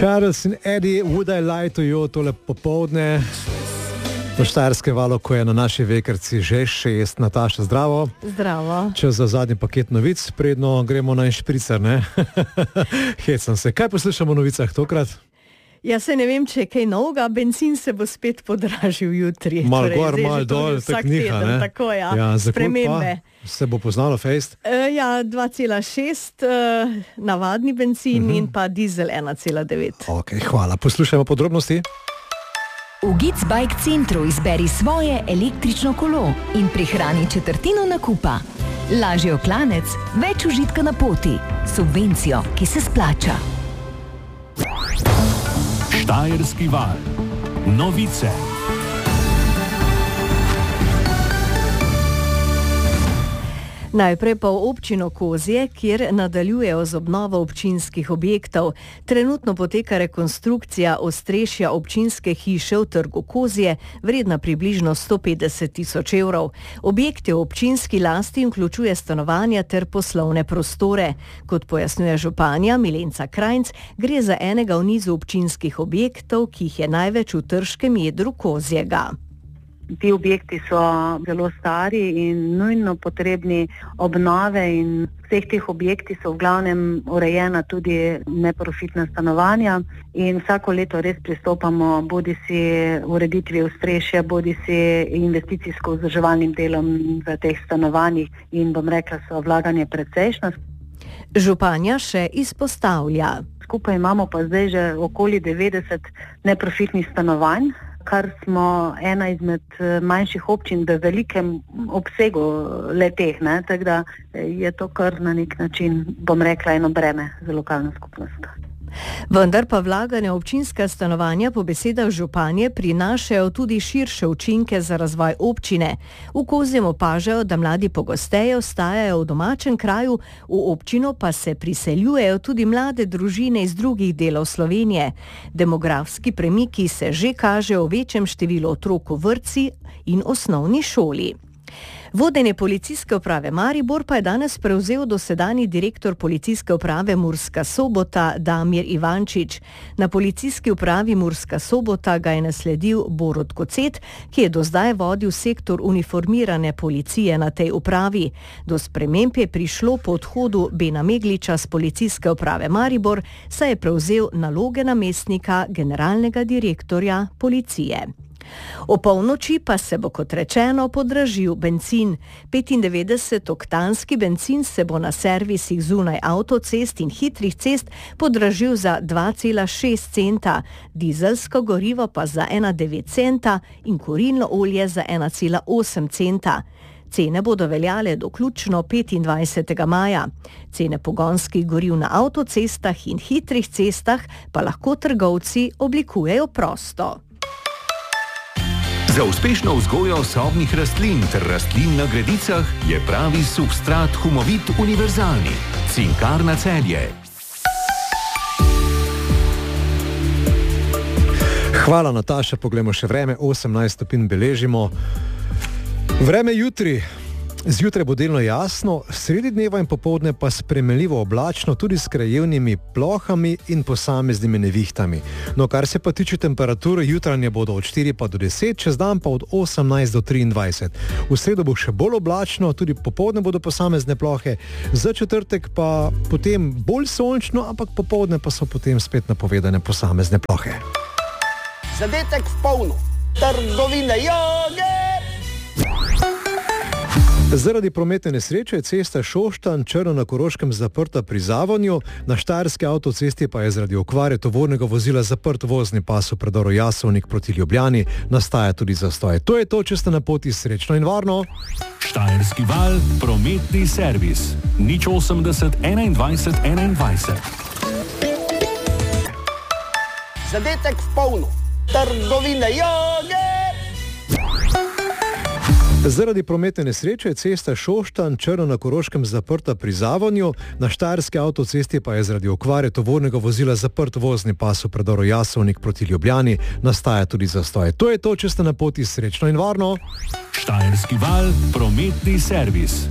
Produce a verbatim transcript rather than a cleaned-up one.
Charles in Eddie, Would I Lie to You, tole popovdne na Štajerskem valu, ko je na naši vekrci že šest. Nataša, zdravo. Zdravo. Čas za zadnji paket novic, predno gremo na inšpricer, ne? Hecam se. Kaj poslušamo v novicah tokrat? Ja, se ne vem, če je kaj novega, benzin se bo spet podražil jutri. Mal torej, gor, zdaj mal že dol, vsak tak niha, teden, ne? Tako, ja, Ja, za koliko spremembe. pa se bo poznalo fejst? E, ja, dva cela šest uh, navadni benzin uh-huh. in pa dizel ena cela devet. Ok, hvala. Poslušajmo podrobnosti. V Gicbike centru izberi svoje električno kolo in prihrani četrtino nakupa. Lažji oklanec, več užitka na poti, subvencijo, ki se splača. Štajerski val. Novice. Najprej pa v občino Kozje, kjer nadaljujejo z obnovo občinskih objektov. Trenutno poteka rekonstrukcija ostrešja občinske hiše v trgu Kozje, vredna približno sto petdeset tisoč evrov. Objekt je v občinski lasti in vključuje stanovanja ter poslovne prostore. Kot pojasnjuje županja Milenca Krajnc, gre za enega v nizu občinskih objektov, ki jih je največ v trškem jedru Kozjega. Ti objekti so zelo stari in nujno potrebni obnove in vseh teh objekti so v glavnem urejena tudi neprofitna stanovanja in vsako leto res pristopamo bodi si ureditvi ostrešja, bodi si investicijsko vzdrževalnim delom v teh stanovanjih in bom rekla, so vlaganje precejšnjo. Županja še izpostavlja. Skupaj imamo pa zdaj že okoli devetdeset neprofitnih stanovanj, kar smo ena izmed manjših občin v velikem obsegu le-teh, ne, tako da je to kar na nek način, bom rekla, eno breme za lokalno skupnost. Vendar pa vlaganje občinska stanovanja po besedah županje prinašajo tudi širše učinke za razvoj občine. V Kozjem opažajo, da mladi pogosteje ostajajo v domačem kraju, v občino pa se priseljujejo tudi mlade družine iz drugih delov Slovenije. Demografski premiki se že kažejo v večjem številu otrok v vrtci in osnovni šoli. Vodenje policijske uprave Maribor pa je danes prevzel dosedanji direktor policijske uprave Murska Sobota Damir Ivančič. Na policijski upravi Murska Sobota ga je nasledil Borut Kocet, ki je do zdaj vodil sektor uniformirane policije na tej upravi. Do sprememb je prišlo po odhodu Bena Megliča z policijske uprave Maribor, saj je prevzel naloge namestnika generalnega direktorja policije. O polnoči pa se bo, kot rečeno, podražil bencin. petindevetdesetoktanski bencin se bo na servisih zunaj avtocest in hitrih cest podražil za dva cela šest centa, dizelsko gorivo pa za ena cela devet centa in kurilno olje za ena cela osem centa. Cene bodo veljale do vključno petindvajsetega maja. Cene pogonskih goriv na avtocestah in hitrih cestah pa lahko trgovci oblikujejo prosto. Za uspešno vzgojo sobnih rastlin ter rastlin na gredicah je pravi substrat Humovit univerzalni. Cinkarna Celje. Hvala, Nataša. Poglejmo še vreme. osemnajst stopinj beležimo. Vreme jutri. Zjutraj bo delno jasno, sredi dneva in popoldne pa spremenljivo oblačno, tudi s krajevnimi plohami in posameznimi nevihtami. No, kar se pa tiče temperature, jutranje bodo od štiri pa do deset, čez dan pa od osemnajst do triindvajset. V sredo bo še bolj oblačno, tudi popoldne bodo posamezne plohe, za četrtek pa potem bolj sončno, ampak popoldne pa so potem spet napovedane posamezne plohe. Zadetek v polno. Trgovine joge! Zaradi prometne nesreče je cesta Šoštanj Črno na Koroškem zaprta pri Zavonju, na štajerski avtocesti pa je zaradi okvare tovornega vozila zaprt vozni pas v predoru Jasovnik proti Ljubljani, nastaja tudi zastoj. To je to, če ste na poti, srečno in varno. Štajerski val, prometni servis. nič osemdeset enaindvajset enaindvajset. Zadetek v polno. Trgovine joge! Zaradi prometne nesreče je cesta Šoštanj Črno na Koroškem zaprta pri Zavonju, na štajerski avtocesti pa je zaradi okvare tovornega vozila zaprt vozni pas v predoru Jasovnik proti Ljubljani, nastaja tudi zastoj. To je to, če ste na poti, srečno in varno. Štajerski val, prometni servis.